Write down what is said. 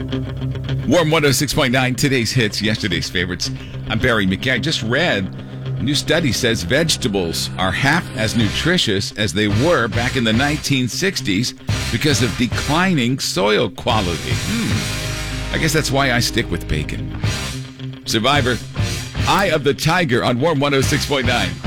Warm 106.9, today's hits, yesterday's favorites. I'm Barry McGee. I just read a new study says vegetables are half as nutritious as they were back in the 1960s because of declining soil quality. I guess that's why I stick with bacon. Survivor, Eye of the Tiger on Warm 106.9.